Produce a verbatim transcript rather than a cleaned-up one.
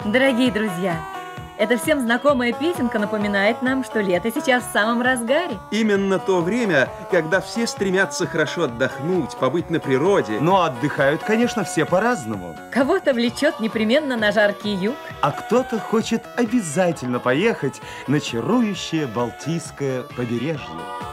Дорогие друзья, эта всем знакомая песенка напоминает нам, что лето сейчас в самом разгаре. Именно то время, когда все стремятся хорошо отдохнуть, побыть на природе. Но отдыхают, конечно, все по-разному. Кого-то влечет непременно на жаркий юг, а кто-то хочет обязательно поехать на чарующее Балтийское побережье.